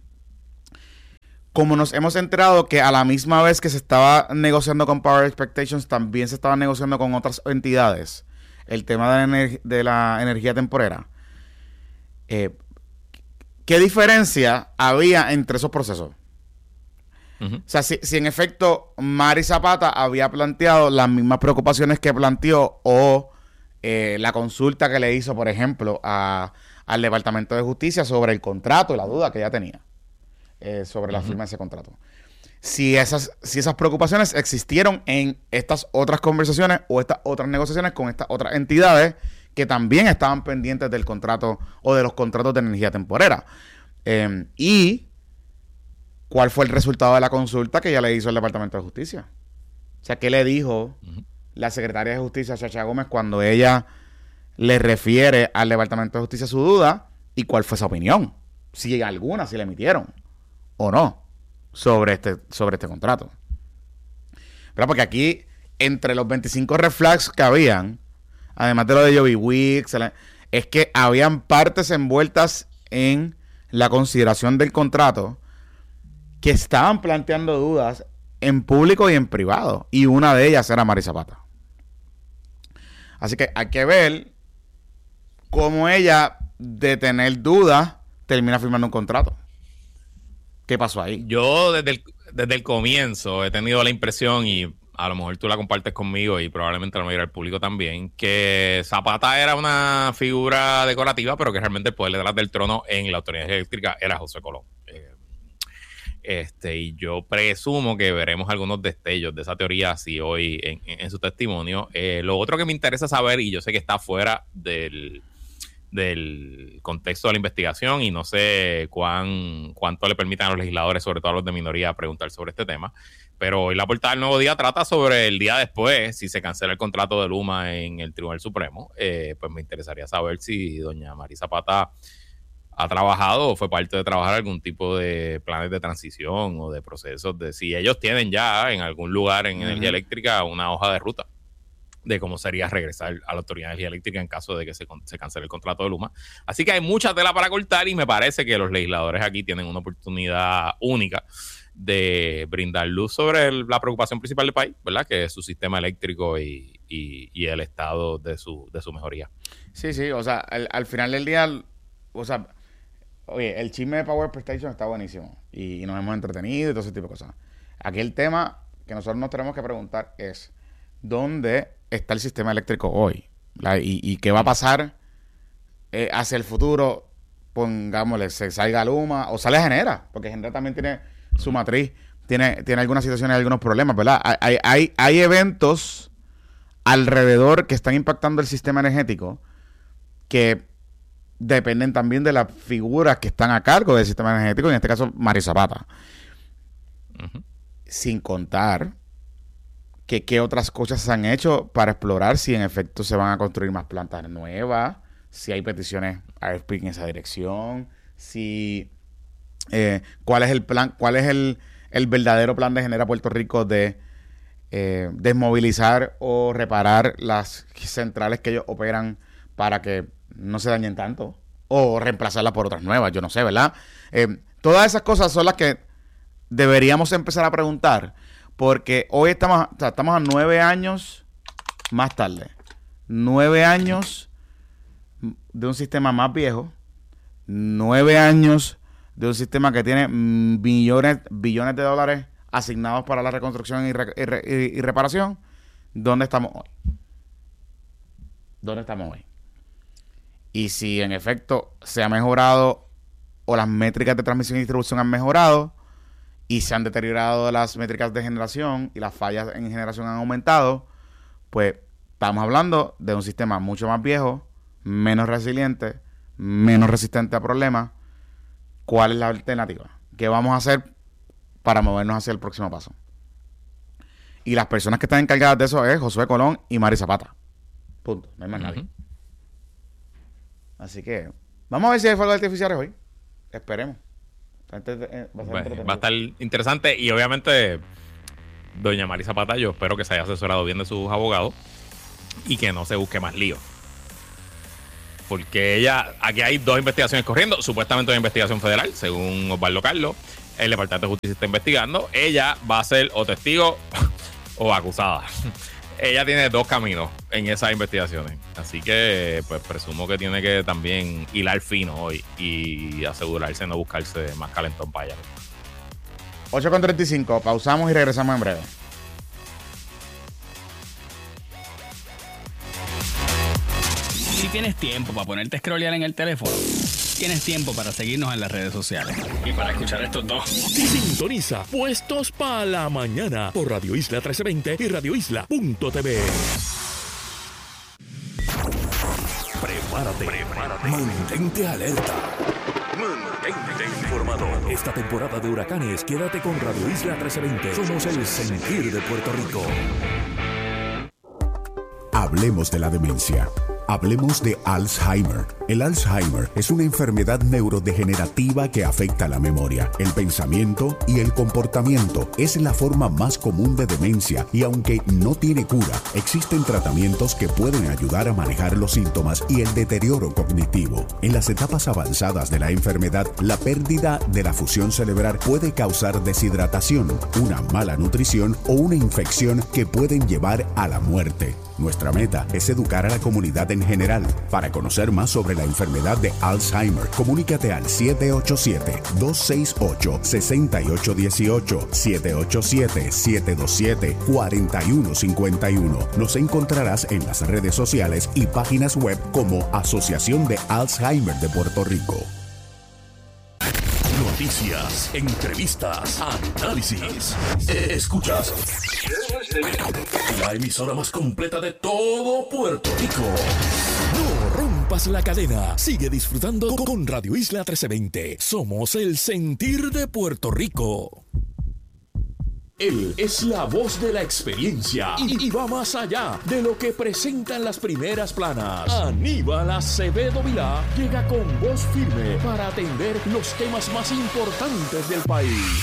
como nos hemos enterado que a la misma vez que se estaba negociando con Power Expectations, también se estaba negociando con otras entidades el tema de la, ener- de la energía temporera. Eh, ¿Qué diferencia había entre esos procesos? Uh-huh. O sea, si, si en efecto Mari Zapata había planteado las mismas preocupaciones que planteó o eh, la consulta que le hizo, por ejemplo, a, al Departamento de Justicia sobre el contrato y la duda que ella tenía eh, sobre uh-huh. la firma de ese contrato. Si esas, si esas preocupaciones existieron en estas otras conversaciones o estas otras negociaciones con estas otras entidades que también estaban pendientes del contrato o de los contratos de energía temporera. Eh, y cuál fue el resultado de la consulta que ella le hizo al Departamento de Justicia. O sea, ¿qué le dijo uh-huh. la Secretaria de Justicia, Chacha Gómez, cuando ella le refiere al Departamento de Justicia su duda y cuál fue su opinión? Si alguna, si le emitieron o no sobre este, sobre este contrato. Pero porque aquí, entre los veinticinco red flags que habían, además de lo de Joby Wicks, es que habían partes envueltas en la consideración del contrato que estaban planteando dudas en público y en privado. Y una de ellas era Mari Zapata. Así que hay que ver cómo ella, de tener dudas, termina firmando un contrato. ¿Qué pasó ahí? Yo desde el, desde el comienzo he tenido la impresión, y a lo mejor tú la compartes conmigo y probablemente la mayoría del público también, que Zapata era una figura decorativa, pero que realmente el poder detrás del trono en la Autoridad Eléctrica era José Colón. Eh, este Y yo presumo que veremos algunos destellos de esa teoría así hoy en, en, en su testimonio. Eh, lo otro que me interesa saber, y yo sé que está fuera del... del contexto de la investigación y no sé cuán cuánto le permitan a los legisladores, sobre todo a los de minoría, preguntar sobre este tema, pero hoy la portada del Nuevo Día trata sobre el día después, si se cancela el contrato de Luma en el Tribunal Supremo. Eh, pues me interesaría saber si doña Mari Zapata ha trabajado o fue parte de trabajar algún tipo de planes de transición o de procesos, de si ellos tienen ya en algún lugar en uh-huh. energía eléctrica una hoja de ruta de cómo sería regresar a la Autoridad de Energía Eléctrica en caso de que se, se cancele el contrato de Luma. Así que hay mucha tela para cortar y me parece que los legisladores aquí tienen una oportunidad única de brindar luz sobre el, la preocupación principal del país, ¿verdad? Que es su sistema eléctrico y, y, y el estado de su, de su mejoría. Sí, sí, o sea, al, al final del día, o sea, oye, el chisme de Power Prestation está buenísimo y, y nos hemos entretenido y todo ese tipo de cosas. Aquí el tema que nosotros nos tenemos que preguntar es ¿dónde está el sistema eléctrico hoy? Y, y qué va a pasar eh, hacia el futuro, pongámosle, se salga Luma o sale Genera, porque Genera también tiene su matriz, tiene, tiene algunas situaciones, algunos problemas, ¿verdad? Hay, hay, hay eventos alrededor que están impactando el sistema energético que dependen también de las figuras que están a cargo del sistema energético, en este caso Mari Zapata. Uh-huh. Sin contar que qué otras cosas se han hecho para explorar si en efecto se van a construir más plantas nuevas, si hay peticiones a R F P en esa dirección, si eh, cuál es el plan, cuál es el, el verdadero plan de Genera Puerto Rico de eh, desmovilizar o reparar las centrales que ellos operan para que no se dañen tanto, o reemplazarlas por otras nuevas, yo no sé, ¿verdad? Eh, todas esas cosas son las que deberíamos empezar a preguntar. Porque hoy estamos, o sea, estamos a nueve años más tarde. Nueve años de un sistema más viejo. Nueve años de un sistema que tiene millones, billones de dólares asignados para la reconstrucción y, re, y, re, y, y reparación. ¿Dónde estamos hoy? ¿Dónde estamos hoy? Y si en efecto se ha mejorado o las métricas de transmisión y distribución han mejorado, y se han deteriorado las métricas de generación y las fallas en generación han aumentado, pues estamos hablando de un sistema mucho más viejo, menos resiliente, menos resistente a problemas. ¿Cuál es la alternativa? ¿Qué vamos a hacer para movernos hacia el próximo paso? Y las personas que están encargadas de eso es Josué Colón y Mari Zapata. Punto. No hay más uh-huh. nadie. Así que vamos a ver si hay fuegos artificiales hoy. Esperemos. Va a, ser bueno, va a estar interesante y obviamente doña Marisa Pata, yo espero que se haya asesorado bien de sus abogados y que no se busque más lío. Porque ella, aquí hay dos investigaciones corriendo, supuestamente una investigación federal, según Osvaldo Carlos, el Departamento de Justicia está investigando, ella va a ser o testigo o acusada. Ella tiene dos caminos en esas investigaciones, así que pues presumo que tiene que también hilar fino hoy y asegurarse de no buscarse más calentón para allá. ocho con treinta y cinco, pausamos y regresamos en breve. Si tienes tiempo para ponerte a scrollear en el teléfono, tienes tiempo para seguirnos en las redes sociales y para escuchar estos dos. Sintoniza Puestos para la Mañana por Radio Isla trece veinte y radio isla punto t v. Prepárate, prepárate, mantente alerta, mantente informado. Esta temporada de huracanes, quédate con Radio Isla trece veinte. Somos el sentir de Puerto Rico. Hablemos de la demencia. Hablemos de Alzheimer. El Alzheimer es una enfermedad neurodegenerativa que afecta la memoria, el pensamiento y el comportamiento. Es la forma más común de demencia y aunque no tiene cura, existen tratamientos que pueden ayudar a manejar los síntomas y el deterioro cognitivo. En las etapas avanzadas de la enfermedad, la pérdida de la fusión cerebral puede causar deshidratación, una mala nutrición o una infección que pueden llevar a la muerte. Nuestra meta es educar a la comunidad en general. Para conocer más sobre la enfermedad de Alzheimer, comunícate al siete ocho siete, dos seis ocho, seis ocho uno ocho, siete ocho siete, siete dos siete, cuatro uno cinco uno. Nos encontrarás en las redes sociales y páginas web como Asociación de Alzheimer de Puerto Rico. Noticias, entrevistas, análisis. Escuchas la emisora más completa de todo Puerto Rico. No rompas la cadena. Sigue disfrutando con Radio Isla trece veinte. Somos el sentir de Puerto Rico. Él es la voz de la experiencia y, y va más allá de lo que presentan las primeras planas. Aníbal Acevedo Vilá llega con voz firme para atender los temas más importantes del país.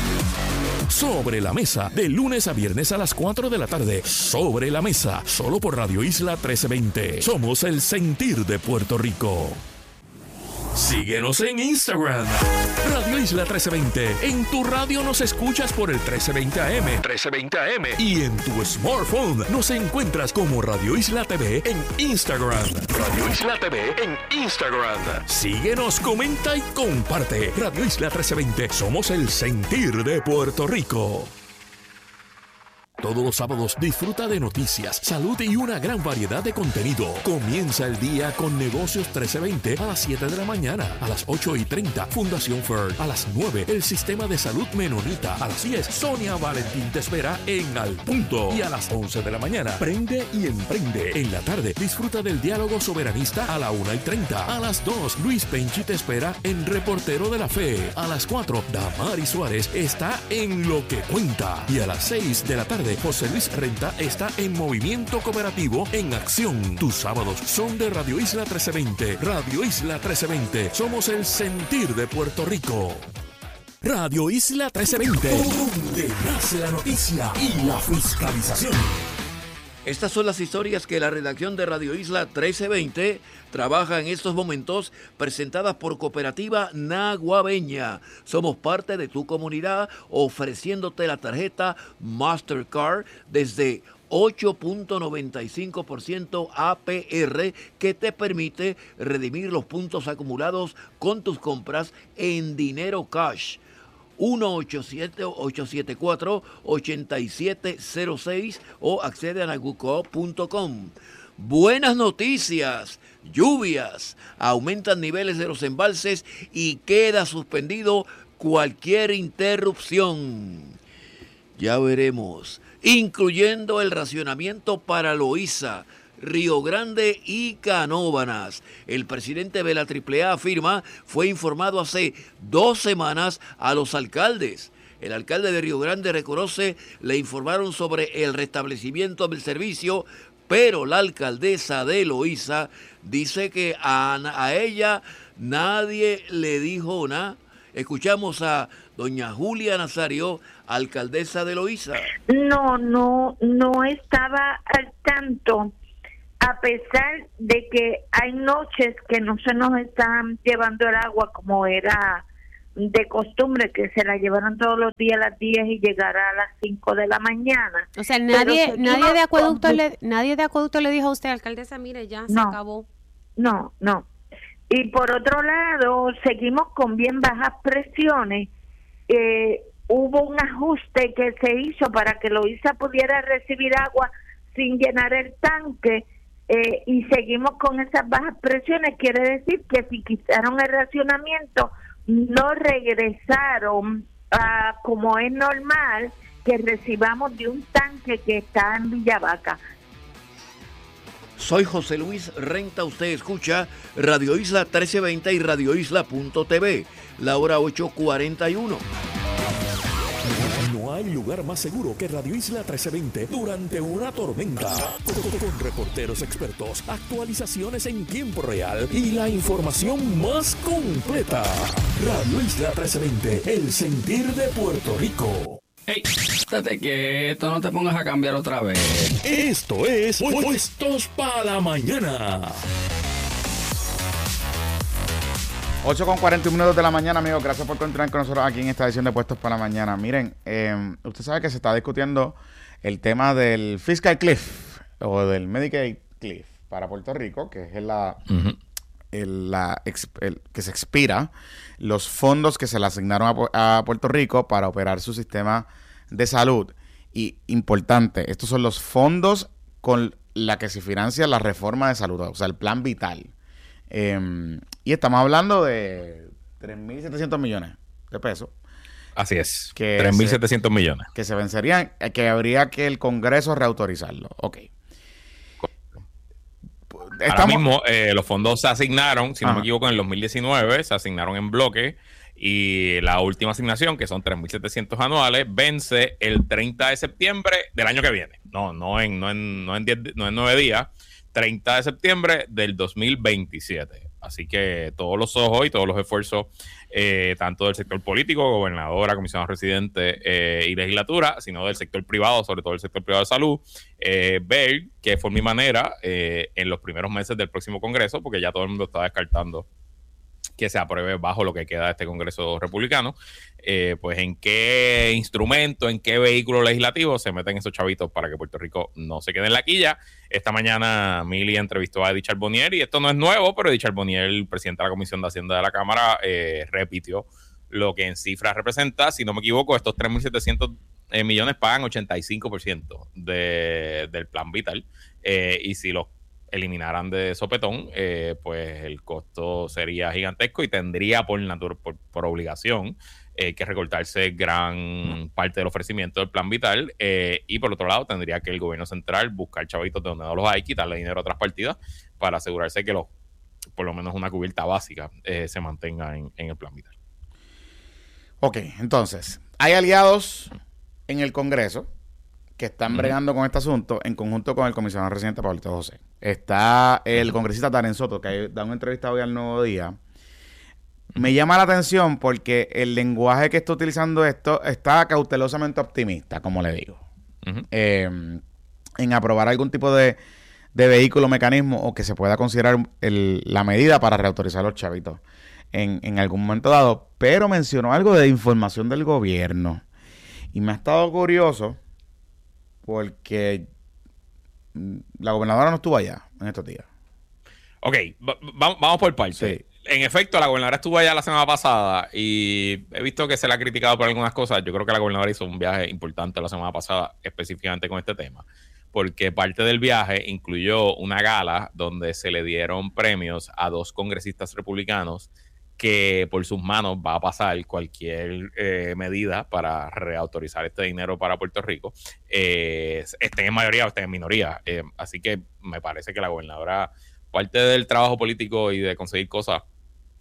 Sobre la Mesa, de lunes a viernes a las cuatro de la tarde. Sobre la Mesa, solo por Radio Isla trece veinte. Somos el sentir de Puerto Rico. Síguenos en Instagram, Radio Isla trece veinte. En tu radio nos escuchas por el trece veinte A M. trece veinte A M. Y en tu smartphone nos encuentras como Radio Isla T V en Instagram. Radio Isla T V en Instagram. Síguenos, comenta y comparte. Radio Isla trece veinte. Somos el sentir de Puerto Rico. Todos los sábados disfruta de noticias, salud y una gran variedad de contenido. Comienza el día con Negocios trece veinte a las siete de la mañana. A las ocho y treinta, Fundación F E R. A las nueve, el Sistema de Salud Menonita. A las diez, Sonia Valentín te espera en Al Punto. Y a las once de la mañana, Prende y Emprende. En la tarde, disfruta del diálogo soberanista a la una y treinta. A las dos, Luis Penchi te espera en Reportero de la Fe. A las cuatro, Damari Suárez está en Lo que Cuenta. Y a las seis de la tarde, José Luis Renta está en Movimiento Cooperativo en Acción. Tus sábados son de Radio Isla trece veinte. Radio Isla trece veinte. Somos el sentir de Puerto Rico. Radio Isla trece veinte. Donde nace la noticia y la fiscalización. Estas son las historias que la redacción de Radio Isla trece veinte trabaja en estos momentos, presentadas por Cooperativa Naguabeña. Somos parte de tu comunidad, ofreciéndote la tarjeta Mastercard desde ocho punto noventa y cinco por ciento A P R que te permite redimir los puntos acumulados con tus compras en dinero cash. uno ocho siete, ocho siete cuatro, ocho siete cero seis o accede a naguco punto com. Buenas noticias, lluvias, aumentan niveles de los embalses y queda suspendido cualquier interrupción. Ya veremos, incluyendo el racionamiento para Loíza, Río Grande y Canóvanas. El presidente de la triple A afirma fue informado hace dos semanas a los alcaldes. El alcalde de Río Grande reconoce, le informaron sobre el restablecimiento del servicio, pero la alcaldesa de Loíza dice que a, a ella nadie le dijo nada. Escuchamos a doña Julia Nazario, alcaldesa de Loíza. No, no, no estaba al tanto, a pesar de que hay noches que no se nos están llevando el agua como era de costumbre, que se la llevaron todos los días a las diez y llegará a las cinco de la mañana. O sea, nadie nadie de acueducto con... le nadie de acueducto le dijo a usted, alcaldesa, mire, ya se no, acabó. No, no. Y por otro lado, seguimos con bien bajas presiones. Eh, hubo un ajuste que se hizo para que Loíza pudiera recibir agua sin llenar el tanque, eh, y seguimos con esas bajas presiones. Quiere decir que si quitaron el racionamiento, no regresaron a como es normal que recibamos de un tanque que está en Villavaca. Soy José Luis Renta, usted escucha Radio Isla trece veinte y radio isla punto t v, la hora ocho cuarenta y uno. No hay lugar más seguro que Radio Isla trece veinte durante una tormenta. Con, con reporteros expertos, actualizaciones en tiempo real y la información más completa. Radio Isla trece veinte, el sentir de Puerto Rico. Ey, estate quieto, no te pongas a cambiar otra vez. Esto es Puestos para la Mañana. ocho con cuarenta y un minutos de la mañana, amigos. Gracias por continuar con nosotros aquí en esta edición de Puestos para la Mañana. Miren, eh, usted sabe que se está discutiendo el tema del Fiscal Cliff o del Medicaid Cliff para Puerto Rico, que es la, uh-huh. el, la el, que se expira los fondos que se le asignaron a, a Puerto Rico para operar su sistema de salud. Y importante, estos son los fondos con la que se financia la reforma de salud, o sea, el plan vital. Eh, y estamos hablando de tres mil setecientos millones de pesos. Así es, tres mil setecientos millones. Que se vencerían, que habría que el Congreso reautorizarlo. Ok. Estamos... Ahora mismo eh, los fondos se asignaron, si Ajá. no me equivoco, en el dos mil diecinueve, se asignaron en bloque y la última asignación, que son tres mil setecientos anuales, vence el treinta de septiembre del año que viene. No, no en, no en, no en, diez, no en nueve días, treinta de septiembre del dos mil veintisiete. Así que todos los ojos y todos los esfuerzos, eh, tanto del sector político, gobernadora, comisionado residente eh, y legislatura, sino del sector privado, sobre todo el sector privado de salud, eh, ver qué forma y manera eh, en los primeros meses del próximo Congreso, porque ya todo el mundo está descartando que se apruebe bajo lo que queda de este Congreso republicano, eh, pues en qué instrumento, en qué vehículo legislativo se meten esos chavitos para que Puerto Rico no se quede en la quilla. Esta mañana Mili entrevistó a Eddie Charbonnier y esto no es nuevo, pero Eddie Charbonnier, el presidente de la Comisión de Hacienda de la Cámara, eh, repitió lo que en cifras representa. Si no me equivoco, estos tres mil setecientos eh, millones pagan ochenta y cinco por ciento de, del plan vital, eh, y si los eliminaran de sopetón, eh, pues el costo sería gigantesco y tendría por, natura, por, por obligación eh, que recortarse gran parte del ofrecimiento del plan vital, eh, y por otro lado tendría que el gobierno central buscar chavitos de donde no los hay, quitarle dinero a otras partidas para asegurarse que los, por lo menos una cubierta básica eh, se mantenga en, en el plan vital. Ok, entonces, hay aliados en el Congreso que están bregando uh-huh. con este asunto en conjunto con el comisionado residente Pablito José. Está el uh-huh. congresista Darren Soto, que da una entrevista hoy al Nuevo Día. Uh-huh. Me llama la atención porque el lenguaje que está utilizando esto está cautelosamente optimista, como le digo. Uh-huh. Eh, en aprobar algún tipo de, de vehículo, mecanismo, o que se pueda considerar el, la medida para reautorizar los chavitos en, en algún momento dado. Pero mencionó algo de información del gobierno. Y me ha estado curioso porque la gobernadora no estuvo allá en estos días. Ok, va, va, vamos por partes. Sí. En efecto, la gobernadora estuvo allá la semana pasada y he visto que se le ha criticado por algunas cosas. Yo creo que la gobernadora hizo un viaje importante la semana pasada, específicamente con este tema, porque parte del viaje incluyó una gala donde se le dieron premios a dos congresistas republicanos que por sus manos va a pasar cualquier eh, medida para reautorizar este dinero para Puerto Rico, eh, estén en mayoría o estén en minoría. Eh, así que me parece que la gobernadora, parte del trabajo político y de conseguir cosas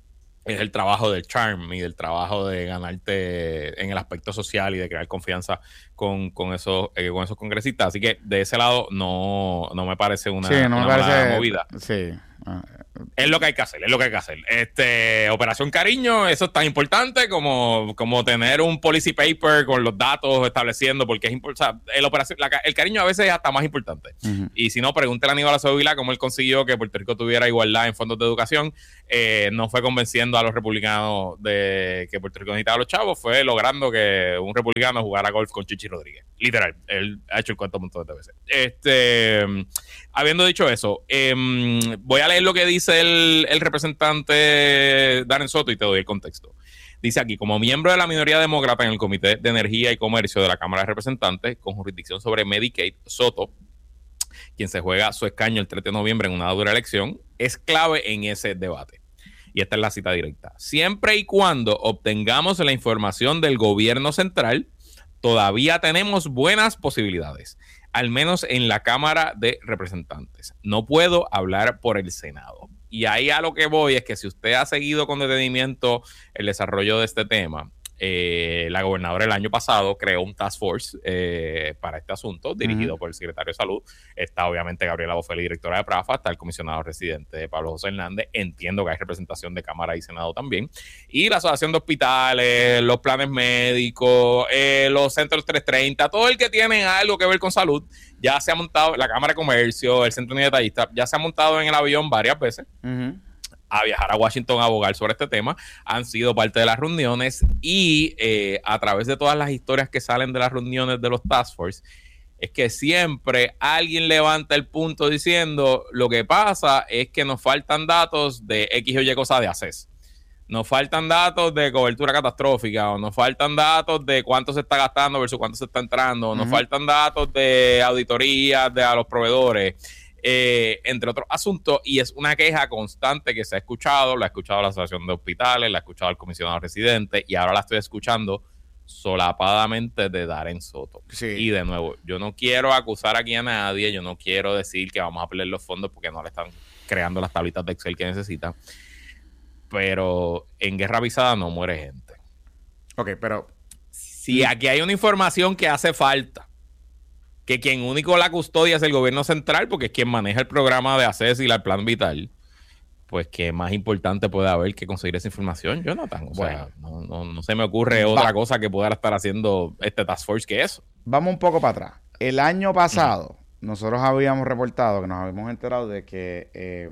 es el trabajo del charm y del trabajo de ganarte en el aspecto social y de crear confianza con, con, esos, eh, con esos congresistas. Así que de ese lado no, no me parece una, sí, no una me parece, mala movida. Sí. Ah. Es lo que hay que hacer, es lo que hay que hacer. Este, Operación Cariño, eso es tan importante como, como tener un policy paper con los datos estableciendo, porque es importante. O sea, el, operación, la, el cariño a veces es hasta más importante. Uh-huh. Y si no, pregúntale a Aníbal Acevedo Vilá cómo él consiguió que Puerto Rico tuviera igualdad en fondos de educación. Eh, no fue convenciendo a los republicanos de que Puerto Rico necesitaba a los chavos, fue logrando que un republicano jugara golf con Chichi Rodríguez. Literal, él ha hecho el cuento un montón de veces. Este, habiendo dicho eso, eh, voy a leer lo que dice el, el representante Darren Soto y te doy el contexto. Dice aquí, como miembro de la minoría demócrata en el Comité de Energía y Comercio de la Cámara de Representantes, con jurisdicción sobre Medicaid, Soto, quien se juega su escaño el tres de noviembre en una dura elección, es clave en ese debate. Y esta es la cita directa. Siempre y cuando obtengamos la información del gobierno central, todavía tenemos buenas posibilidades, al menos en la Cámara de Representantes. No puedo hablar por el Senado. Y ahí a lo que voy es que si usted ha seguido con detenimiento el desarrollo de este tema, eh, la gobernadora el año pasado creó un task force eh, para este asunto, dirigido uh-huh. por el secretario de Salud. Está obviamente Gabriela Boffelli, directora de PRAFA, está el comisionado residente Pablo José Hernández. Entiendo que hay representación de Cámara y Senado también. Y la Asociación de Hospitales, los planes médicos, eh, los centros trescientos treinta, todo el que tiene algo que ver con salud, ya se ha montado, la Cámara de Comercio, el Centro Unido de Detallistas, ya se ha montado en el avión varias veces. Uh-huh. a viajar a Washington a abogar sobre este tema, han sido parte de las reuniones y eh, a través de todas las historias que salen de las reuniones de los task force, es que siempre alguien levanta el punto diciendo lo que pasa es que nos faltan datos de X o Y cosa de ACES. Nos faltan datos de cobertura catastrófica, o nos faltan datos de cuánto se está gastando versus cuánto se está entrando, o nos uh-huh. faltan datos de auditorías de a los proveedores. Eh, entre otros asuntos, y es una queja constante que se ha escuchado, la ha escuchado la Asociación de Hospitales, la ha escuchado el comisionado residente, y ahora la estoy escuchando solapadamente de Darren Soto. Sí. Y de nuevo, yo no quiero acusar aquí a nadie, yo no quiero decir que vamos a perder los fondos porque no le están creando las tablitas de Excel que necesita, pero en guerra avisada no muere gente. Ok, pero si aquí hay una información que hace falta, que quien único la custodia es el gobierno central, porque es quien maneja el programa de ACES y el plan vital, pues qué más importante puede haber que conseguir esa información, Jonathan. O bueno, sea, no, no, no se me ocurre otra va. cosa que pueda estar haciendo este task force que eso. Vamos un poco para atrás. El año pasado, uh-huh. nosotros habíamos reportado, que nos habíamos enterado de que eh,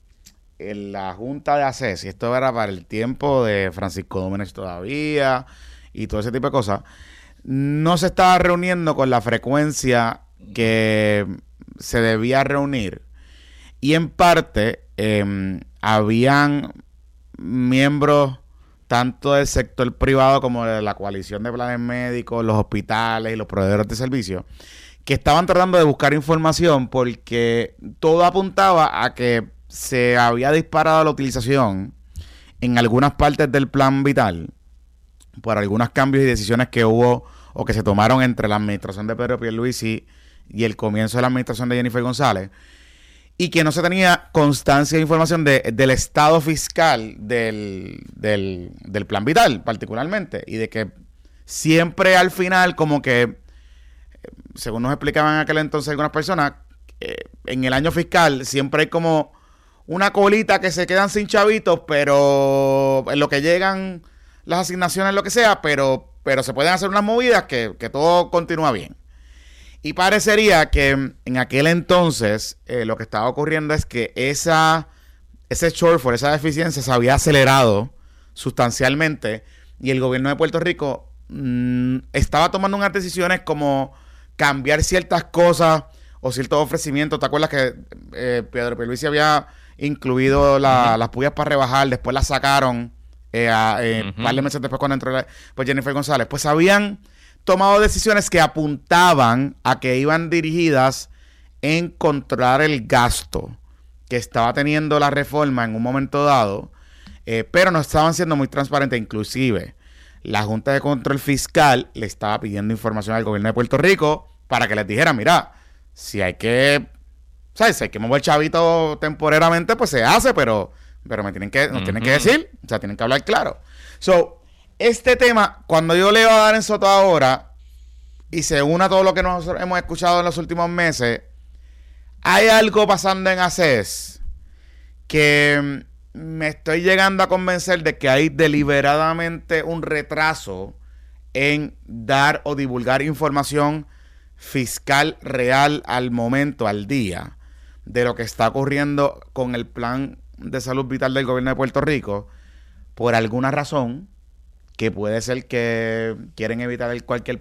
en la Junta de ACES, y esto era para el tiempo de Francisco Domínguez todavía, y todo ese tipo de cosas, no se estaba reuniendo con la frecuencia que se debía reunir. Y en parte, eh, habían miembros tanto del sector privado como de la coalición de planes médicos, los hospitales y los proveedores de servicios, que estaban tratando de buscar información porque todo apuntaba a que se había disparado la utilización en algunas partes del plan vital por algunos cambios y decisiones que hubo o que se tomaron entre la administración de Pedro Pierluisi y el comienzo de la administración de Jennifer González, y que no se tenía constancia de información de, del estado fiscal del, del, del plan vital particularmente, y de que siempre al final como que, según nos explicaban en aquel entonces algunas personas, eh, en el año fiscal siempre hay como una colita que se quedan sin chavitos, pero en lo que llegan las asignaciones, lo que sea, pero, pero se pueden hacer unas movidas que, que todo continúa bien. Y parecería que en aquel entonces eh, lo que estaba ocurriendo es que esa ese shortfall, esa deficiencia se había acelerado sustancialmente y el gobierno de Puerto Rico mmm, estaba tomando unas decisiones como cambiar ciertas cosas o ciertos ofrecimientos. ¿Te acuerdas que eh, Pedro Pierluisi había incluido la, uh-huh. las puyas para rebajar, después las sacaron eh, a, eh, uh-huh. varios meses después cuando entró la, pues Jennifer González? Pues habían tomado decisiones que apuntaban a que iban dirigidas en controlar el gasto que estaba teniendo la reforma en un momento dado, eh, pero no estaban siendo muy transparentes. Inclusive la Junta de Control Fiscal le estaba pidiendo información al gobierno de Puerto Rico para que les dijera, mira, si hay que, ¿sabes? Si hay que mover chavito temporariamente, pues se hace, pero pero me tienen que, nos Ujú. tienen que decir, o sea, tienen que hablar claro. So, este tema, cuando yo leo a Darren Soto ahora, y se une a todo lo que nosotros hemos escuchado en los últimos meses, hay algo pasando en A C E S que me estoy llegando a convencer de que hay deliberadamente un retraso en dar o divulgar información fiscal real al momento, al día, de lo que está ocurriendo con el plan de salud vital del gobierno de Puerto Rico, por alguna razón que puede ser que quieren evitar el cualquier